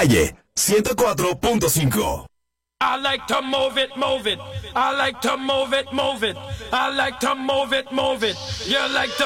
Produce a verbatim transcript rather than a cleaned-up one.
Calle ciento cuatro punto cinco. I like to move it, move it. I like to move it, move it. I like to move it, move it. You like to